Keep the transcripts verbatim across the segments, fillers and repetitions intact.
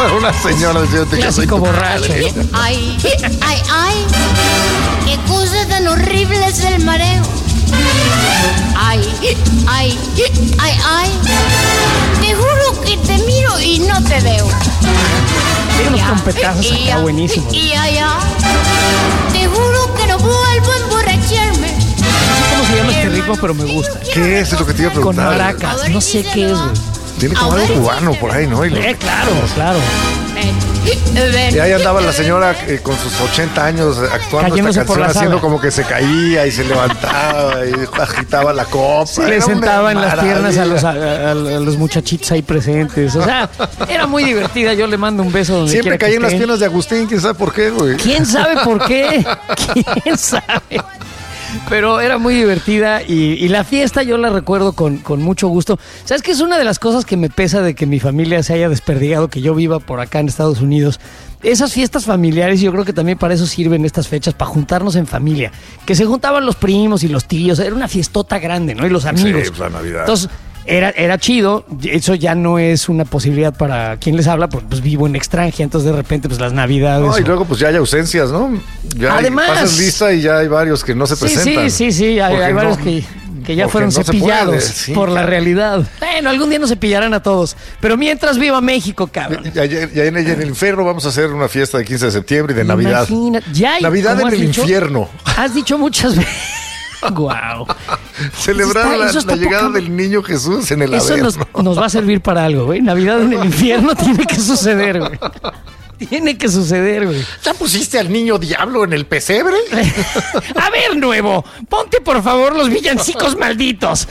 Una señora diciendo que clásico borracho. Ay, ay, ay, qué cosa tan horrible es el mareo. Ay, ay, ay, ay, te juro que te miro y no te veo. Tiene unos trompetazos, está buenísimo. Y allá, te juro que no vuelvo a emborracharme. No sé cómo se llama este ritmo, pero me gusta. ¿Qué es? Es lo que te iba a preguntar. Con maracas, no sé qué es, güey. Tiene como algo cubano por ahí, ¿no? Y lo... Eh, claro, claro. Y ahí andaba la señora eh, con sus ochenta años actuando Cayéndose esta canción, haciendo como que se caía y se levantaba y agitaba la copa. Se le sentaba en las piernas a los, a, a, a los muchachitos ahí presentes. O sea, era muy divertida. Yo le mando un beso donde Siempre quiera caí que en las esté. piernas de Agustín, quién sabe por qué, güey. ¿Quién sabe por qué? ¿Quién sabe? Pero era muy divertida y, y la fiesta yo la recuerdo con, con mucho gusto. ¿Sabes qué? Es una de las cosas que me pesa de que mi familia se haya desperdigado, que yo viva por acá en Estados Unidos. Esas fiestas familiares, yo creo que también para eso sirven estas fechas, para juntarnos en familia. Que se juntaban los primos y los tíos, era una fiestota grande, ¿no? Y los amigos. Sí, pues la Navidad. Entonces, era, era chido, eso ya no es una posibilidad para quien les habla, porque pues vivo en extranjera, entonces de repente pues las Navidades... No, y o... luego pues ya hay ausencias, ¿no? Ya Además, hay, pasas lista y ya hay varios que no se sí, presentan. Sí, sí, sí, hay, hay varios no, que, que ya fueron no cepillados puede, sí, por la realidad. Bueno, algún día nos cepillarán a todos, pero mientras viva México, cabrón. Ya, ya, ya, en, ya en el infierno vamos a hacer una fiesta de quince de septiembre y de Navidad. Imagina, ya hay, Navidad en el dicho? infierno. Has dicho muchas veces... Wow. Celebrar está, la, la llegada poca... del niño Jesús en el Eso nos, nos va a servir para algo, güey. Navidad en el infierno tiene que suceder, güey. Tiene que suceder, güey. ¿Ya pusiste al niño diablo en el pesebre? A ver, nuevo, ponte por favor los villancicos malditos.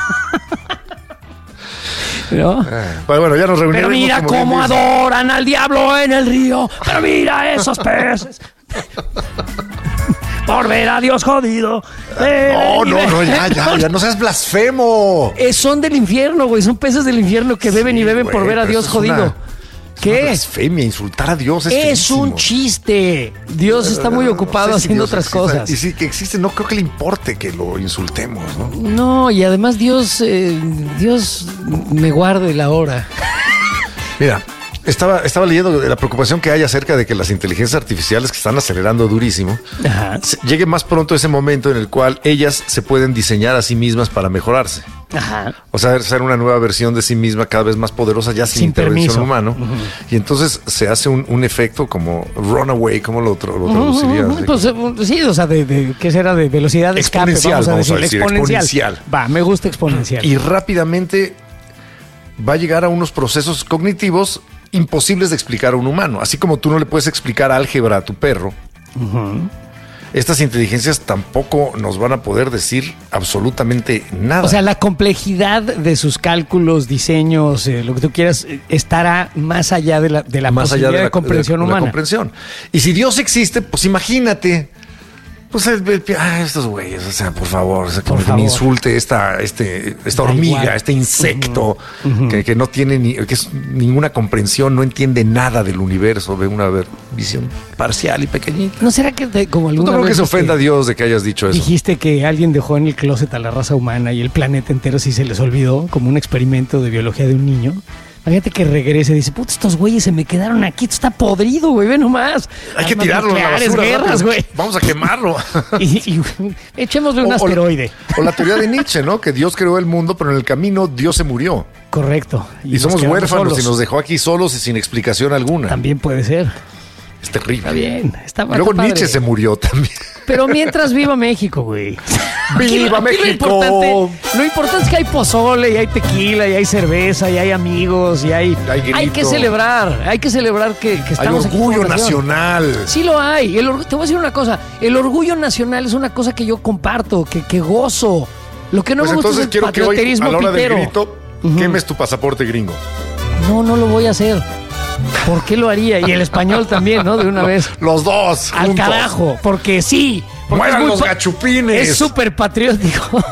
¿No? Pues bueno, ya nos reunimos. Pero mira cómo adoran al diablo en el río. Pero mira esos peces. Por ver a Dios jodido. Eh, no, no, no, ya, ya, ya, no seas blasfemo. Eh, son del infierno, güey, son peces del infierno que beben sí, y beben güey, por ver a Dios jodido. Una, ¿Qué? Es una blasfemia, insultar a Dios es Es feísimo. Un chiste. Dios está muy ocupado no sé si haciendo Dios otras existe, cosas. Y sí que existe, no creo que le importe que lo insultemos, ¿no? No, y además Dios, eh, Dios me guarde la hora. Mira. Estaba, estaba leyendo la preocupación que hay acerca de que las inteligencias artificiales que están acelerando durísimo, Ajá. llegue más pronto ese momento en el cual ellas se pueden diseñar a sí mismas para mejorarse. Ajá. O sea, ser una nueva versión de sí misma cada vez más poderosa ya sin, sin intervención humana. Uh-huh. Y entonces se hace un, un efecto como runaway, como lo, lo traducirías. Uh-huh. Pues, sí, o sea, de, de, ¿qué será? De velocidad de escape, exponencial, vamos a decir, vamos a decir exponencial. exponencial. Va, me gusta exponencial. Y rápidamente va a llegar a unos procesos cognitivos imposibles de explicar a un humano. Así como tú no le puedes explicar álgebra a tu perro, uh-huh. estas inteligencias tampoco nos van a poder decir absolutamente nada. O sea, la complejidad de sus cálculos, diseños, eh, lo que tú quieras, estará más allá de la, de la más posibilidad allá de, la, de comprensión de, de humana. La comprensión. Y si Dios existe, pues imagínate. Pues ah, estos güeyes, o sea, por favor, o sea, que me insulte esta, este, esta hormiga, igual. este insecto uh-huh. que, que no tiene ni, que es ninguna comprensión, no entiende nada del universo, ve una ver, visión parcial y pequeñita. ¿No será que te, como alguna no creo vez que se ofenda a Dios de que hayas dicho eso? Dijiste que alguien dejó en el closet a la raza humana y el planeta entero sí se les olvidó, como un experimento de biología de un niño. Imagínate que regrese y dice, puta, estos güeyes se me quedaron aquí, esto está podrido, güey, ve nomás. Hay que tirarlo a la basura, guerras, güey. Vamos a quemarlo. y, y echémosle un o, asteroide. O, o la teoría de Nietzsche, ¿no? Que Dios creó el mundo, pero en el camino Dios se murió. Correcto. Y, y somos huérfanos solos. Y nos dejó aquí solos y sin explicación alguna. También puede ser. Es terrible. Está bien. Está, Luego está Nietzsche se murió también. Pero mientras viva México, güey. ¡Viva aquí, México! Lo importante, lo importante es que hay pozole, y hay tequila, y hay cerveza, y hay amigos, y hay... Hay, hay que celebrar, hay que celebrar que, que estamos aquí. Hay orgullo nacional. Sí lo hay. El, te voy a decir una cosa. El orgullo nacional es una cosa que yo comparto, que, que gozo. Lo que no pues me gusta es el quiero patrioterismo que hoy, a la hora pitero. Del grito, uh-huh. quemes tu pasaporte gringo. No, no lo voy a hacer. ¿Por qué lo haría? Y el español también, ¿no? De una vez. Los dos. Al juntos. Carajo, porque sí. Porque ¡mueran los gachupines! Es súper patriótico.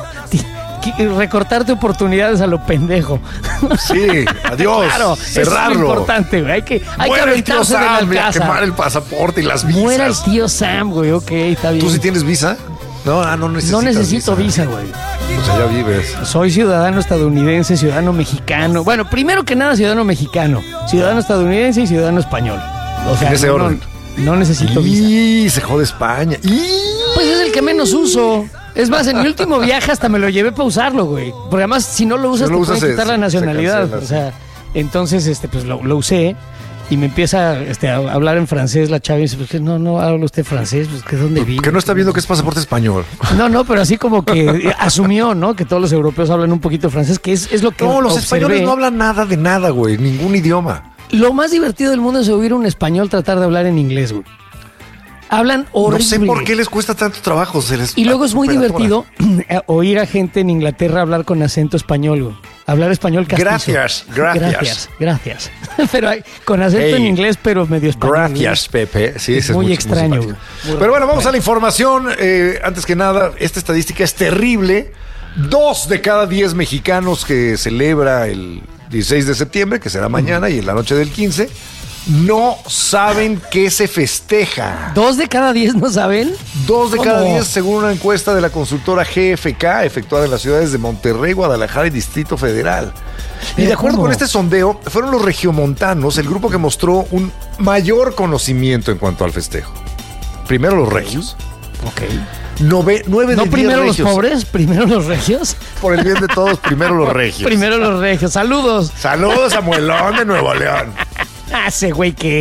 Recortarte oportunidades a lo pendejo. Sí, adiós. Claro, es cerrarlo. muy importante, güey. Hay que, hay que aventarse de la casa. Quemar el pasaporte y las visas. Muera el tío Sam, güey. Ok, está bien. ¿Tú sí tienes visa? No, ah, no necesito. No necesito visa, güey. O sea, ya vives. Soy ciudadano estadounidense, ciudadano mexicano. Bueno, primero que nada, ciudadano mexicano, ciudadano estadounidense y ciudadano español. O sea, en ese no, orden. No, no necesito visa. Y se jode España. Y Pues es el que menos uso. Es más, en mi último viaje hasta me lo llevé para usarlo, güey. Porque además, si no lo usas, si no te lo pueden usas, quitar se, la nacionalidad. Se cancela, o sea, entonces, este, pues lo, lo usé. Y me empieza este, a hablar en francés la chava y dice, pues que no, no habla usted francés, pues que dónde vive. Que no está viendo que es pasaporte español. No, no, pero así como que asumió, ¿no? Que todos los europeos hablan un poquito francés, que es, es lo que No, los observé. españoles no hablan nada de nada, güey. Ningún idioma. Lo más divertido del mundo es oír a un español tratar de hablar en inglés, güey. Hablan horrible. No sé por qué les cuesta tanto trabajo. Se les Y luego es muy temperatura. divertido oír a gente en Inglaterra hablar con acento español, güey. Hablar español castizo. Gracias, gracias. Gracias, gracias. Pero hay, con acento Hey, en inglés, pero medio español. Gracias, güey. Pepe. Sí, Es ese muy mucho, extraño, muy güey. simpático. Pero bueno, vamos a la información. Eh, antes que nada, esta estadística es terrible. Dos de cada diez mexicanos que celebra el dieciséis de septiembre, que será mañana, y en la noche del quince, no saben qué se festeja. ¿Dos de cada diez no saben? Dos de ¿Cómo? cada diez, según una encuesta de la consultora G F K, efectuada en las ciudades de Monterrey, Guadalajara y Distrito Federal. Y de acuerdo ¿Cómo? con este sondeo, fueron los regiomontanos el grupo que mostró un mayor conocimiento en cuanto al festejo. Primero los regios. Ok. Nove, nueve ¿No de primero diez los regios. pobres? ¿Primero los regios? Por el bien de todos, primero los regios. Primero los regios. Saludos. Saludos, Samuelón de Nuevo León. Hace, güey, que...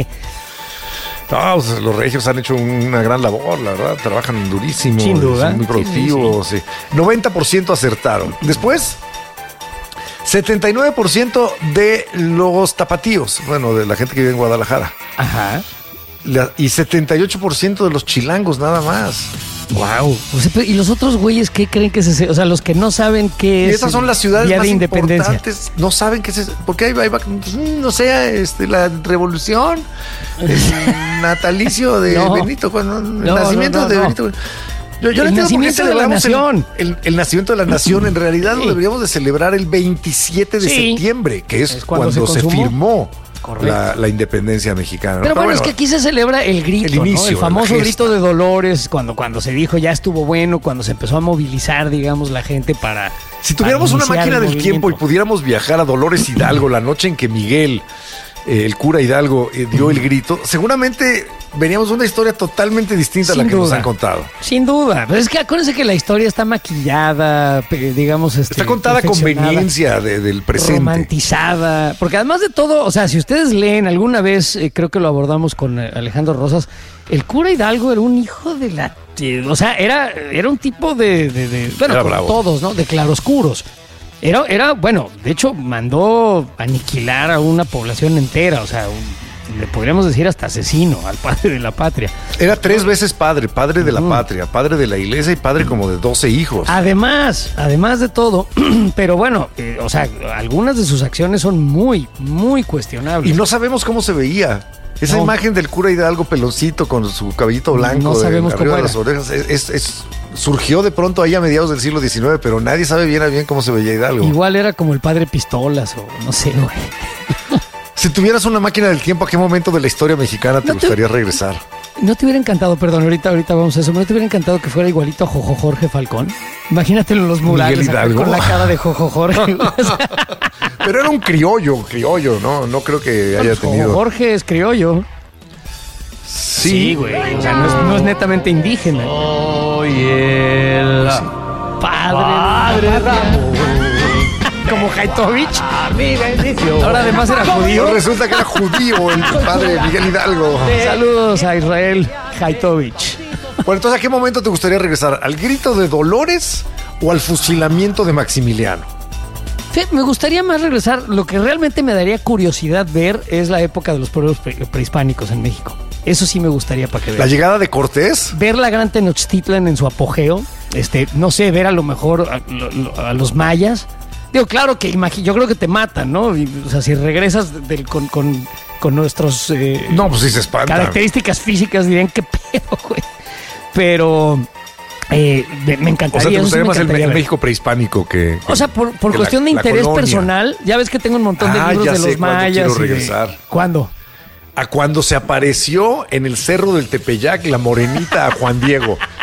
No, pues, los regios han hecho una gran labor, la verdad. Trabajan durísimo. Sin duda. Son muy productivos. Sí, sí. Sí. noventa por ciento acertaron. Después, setenta y nueve por ciento de los tapatíos. Bueno, de la gente que vive en Guadalajara. Ajá. La- y setenta y ocho por ciento de los chilangos, nada más. Wow. ¿Y los otros güeyes qué creen que es ese? O sea, los que no saben qué Y es. estas son las ciudades Día más de Independencia. importantes. No saben qué es eso. Porque ahí va, ahí va, pues, no sé, este, la revolución, el natalicio de No. Benito, cuando, el No, nacimiento no, no, de no. Benito. Yo, yo El no entiendo por qué nacimiento de la celebramos el- nación. El, el nacimiento de la nación. En realidad lo Sí. deberíamos de celebrar el veintisiete de Sí. septiembre, que es, Es cuando cuando, se se, consumó. firmó Correcto. la, la independencia mexicana. Pero bueno, es que aquí se celebra el grito, el ¿no? inicio, El famoso la gesta. grito de Dolores, cuando, cuando se dijo ya estuvo bueno, cuando se empezó a movilizar, digamos, la gente para. Si tuviéramos para una iniciar máquina el del movimiento. tiempo y pudiéramos viajar a Dolores Hidalgo la noche en que Miguel, eh, el cura Hidalgo, eh, dio el grito, seguramente veríamos una historia totalmente distinta Sin a la que duda. nos han contado. Sin duda. Pero es que acuérdense que la historia está maquillada, pe- digamos. Este, Está contada a perfeccionada, conveniencia de- del presente. romantizada. Porque además de todo, o sea, si ustedes leen alguna vez, eh, creo que lo abordamos con eh, Alejandro Rosas, el cura Hidalgo era un hijo de la. eh, O sea, era, era un tipo de. de- de- bueno, Era como bravo. todos, ¿no? De claroscuros. Era, era, bueno, de hecho, mandó aniquilar a una población entera. O sea, un- le podríamos decir hasta asesino al padre de la patria. Era tres veces padre, padre de la Ujú. patria, padre de la iglesia y padre como de doce hijos. Además, además de todo, pero bueno, eh, o sea, algunas de sus acciones son muy, muy cuestionables. Y no sabemos cómo se veía. Esa No. imagen del cura Hidalgo peloncito con su cabellito blanco No de- sabemos arriba cómo de era. las orejas, es, es- es- surgió de pronto ahí a mediados del siglo diecinueve, pero nadie sabe bien a bien cómo se veía Hidalgo. Igual era como el padre Pistolas o no sé, güey. Si tuvieras una máquina del tiempo, ¿a qué momento de la historia mexicana te No te- gustaría regresar? ¿No te hubiera encantado, perdón, ahorita, ahorita vamos a eso, ¿no te hubiera encantado que fuera igualito a Jojo Jorge Falcón? Imagínatelo en los murales Miguel acá Hidalgo. con la cara de Jojo Jorge. O sea, Pero era un criollo, criollo, ¿no? No creo que haya Jojo tenido. Jorge es criollo. Sí, güey. O sea, no es, no es netamente indígena. Oye, el Padre, de la patria. Como Haitovich. mi bendición. Ahora además era judío. Pero resulta que era judío el padre de Miguel Hidalgo. Saludos a Israel Haitovich. Bueno, entonces, ¿a qué momento te gustaría regresar? ¿Al grito de Dolores o al fusilamiento de Maximiliano? Fíjate, me gustaría más regresar. Lo que realmente me daría curiosidad ver es la época de los pueblos pre- prehispánicos en México. Eso sí me gustaría para que ¿La vean. llegada de Cortés? Ver la gran Tenochtitlan en su apogeo. Este, no sé, ver a lo mejor a, lo- a los mayas. Digo, claro que imagi- yo creo que te matan, ¿no? Y, o sea, si regresas del- con, con, con nuestros eh, No, pues sí se espanta. características físicas, dirían qué pedo, güey. Pero eh, me, me O encantaría. sea, te eso sí gustaría me más el, encantaría el ver. México prehispánico que... O sea, por, por que cuestión la- de la interés colonia. personal, ya ves que tengo un montón de Ah, libros ya de sé los cuándo mayas. quiero y de- regresar. ¿Cuándo? A cuando se apareció en el cerro del Tepeyac la morenita a Juan Diego.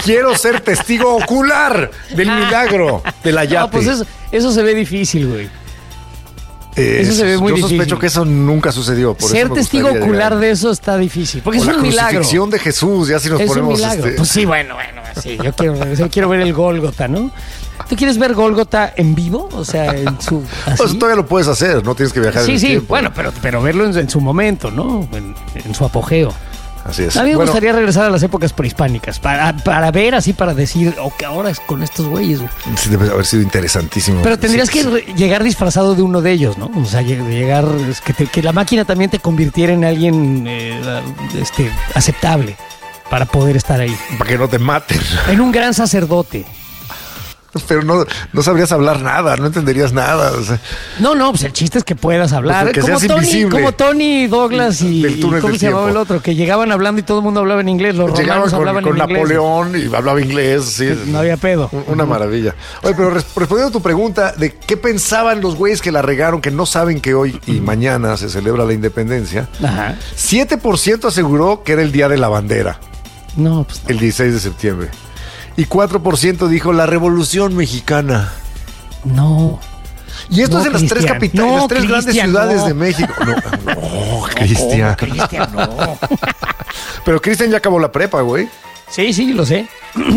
Quiero ser testigo ocular del milagro del ayate. No, pues eso, eso se ve difícil, güey. Eh, eso se ve muy yo difícil. sospecho que eso nunca sucedió. Por Ser eso me testigo gustaría ocular llegar. de eso está difícil. Porque O es la un milagro. crucifixión de Jesús, ya si nos Es ponemos. un milagro. este, Pues sí, bueno, bueno, sí. Yo quiero, yo quiero ver el Gólgota, ¿no? ¿Tú quieres ver Gólgota en vivo? O sea, en su. ¿así? Pues todavía lo puedes hacer, no tienes que viajar en Sí, el sí. tiempo. Bueno, pero, pero verlo en, en su momento, ¿no? En, en su apogeo. Así es. A mí me Bueno, gustaría regresar a las épocas prehispánicas para, para ver así, para decir, o que ahora es con estos güeyes, güey. sí, debe haber sido interesantísimo. Pero tendrías Sí, que sí. re- llegar disfrazado de uno de ellos, ¿no? O sea, lleg- llegar, es que, te- que la máquina también te convirtiera en alguien eh, este, aceptable para poder estar ahí. Para que no te maten. En un gran sacerdote. Pero no, no sabrías hablar nada, no entenderías nada. O sea, No, no, pues el chiste es que puedas hablar. Pues que como, seas Tony, invisible. como Tony Douglas y, Del y túnel ¿cómo del se llamaba el tiempo. otro? Que llegaban hablando y todo el mundo hablaba en inglés. Los llegaba romanos con, hablaban con en inglés. Napoleón y hablaba inglés. Sí, No había pedo. Un- Una maravilla. Oye, pero res- respondiendo a tu pregunta de qué pensaban los güeyes que la regaron, que no saben que hoy y mañana se celebra la independencia, Ajá. siete por ciento aseguró que era el día de la bandera, No, pues no. el dieciséis de septiembre. Y cuatro por ciento dijo la revolución mexicana. No. Y esto No, es en las tres Cristian. capitales, No, las tres grandes Cristian, ciudades no. de México. No, no, Cristian. ¿Cómo, Cristian? No. Pero Cristian ya acabó la prepa, güey. Sí, sí, lo sé.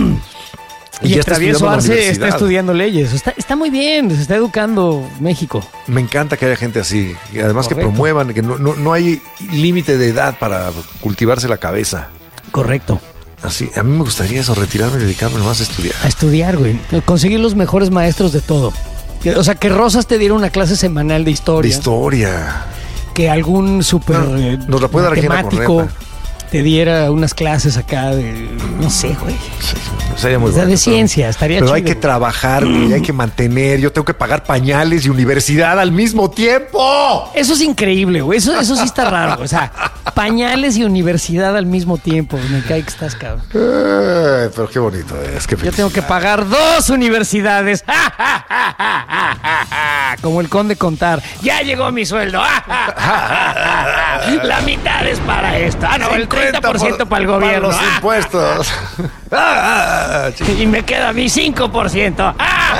Y Y, ya el está travieso estudiando en la Arce está universidad. estudiando leyes. Está, está muy bien, se está educando México. Me encanta que haya gente así. Y además que Correcto. promuevan, que no, no, no hay límite de edad para cultivarse la cabeza. Correcto. Así, a mí me gustaría eso, retirarme y dedicarme nomás a estudiar. A estudiar, güey. Conseguir los mejores maestros de todo. Que- O sea, que Rosas te diera una clase semanal de De historia. historia. Que algún super No, eh, nos la puede dar Regina matemático Correta. te diera unas clases acá de, no sé, güey. Sí, sería muy O sea, bueno, de pero- ciencia, estaría Pero hay chido, que güey. trabajar, güey, hay que mantener. Yo tengo que pagar pañales y universidad al mismo tiempo. Eso es increíble, güey. Eso, eso sí está raro. O sea, pañales y universidad al mismo tiempo. Me cae que estás, cabrón. Eh, pero qué bonito es. Qué Yo tengo que pagar dos universidades. Como el conde Contar. Ya llegó mi sueldo. La mitad es para esto. Ah, no, el treinta por ciento para el gobierno. Para los impuestos. Ah, chico. Y me queda mi cinco por ciento.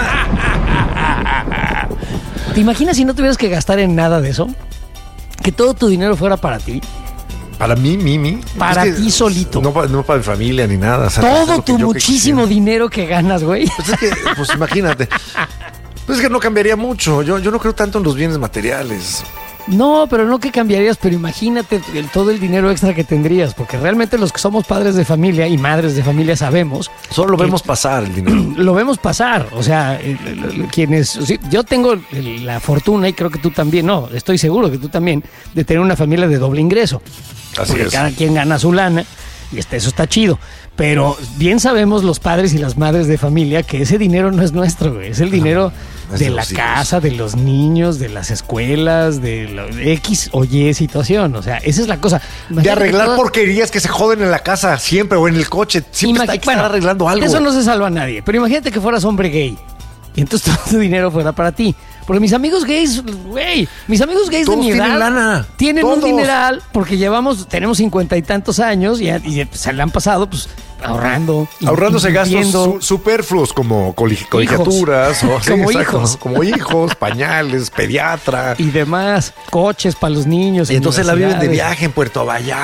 ¿Te imaginas si no tuvieras que gastar en nada de eso? Que todo tu dinero fuera para ti. Para mí, Mimi. Para ti solito. No, pa- no para mi familia ni nada. O sea, hacer Todo lo que tu yo muchísimo quisiera. dinero que ganas, güey. Pues es que, pues imagínate. Pues es que no cambiaría mucho. Yo, yo no creo tanto en los bienes materiales. No, pero no que cambiarías, pero imagínate el- todo el dinero extra que tendrías, porque realmente los que somos padres de familia y madres de familia sabemos, Solo lo que vemos pasar el dinero. lo vemos pasar. O sea, el- el- el- quienes, sí, yo tengo el- la fortuna y creo que tú también, no, estoy seguro que tú también, de tener una familia de doble ingreso. Así porque es. cada quien gana su lana y este, eso está chido. Pero bien sabemos los padres y las madres de familia que ese dinero no es nuestro, güey. Es el dinero es de, de la los hijos. casa, de los niños, de las escuelas, de la X o Y situación. O sea, esa es la cosa. De Imagínate arreglar toda- porquerías que se joden en la casa siempre o en el coche. Siempre Imagi- está, hay que bueno, estar arreglando algo. de eso no se salva a nadie. Pero imagínate que fueras hombre gay. Y entonces todo tu dinero fuera para ti. Porque mis amigos gays, güey, mis amigos gays Todos de mi tienen edad lana. tienen un Todos. dineral porque llevamos, tenemos cincuenta y tantos años y, y se le han pasado pues ahorrando. y- Ahorrándose gastos invirtiendo. su- superfluos como coli- colegiaturas, o, sí, Como exacto, hijos. como hijos, pañales, pediatra. Y demás, coches para los niños. Y entonces la viven de universidades. viaje en Puerto Vallarta.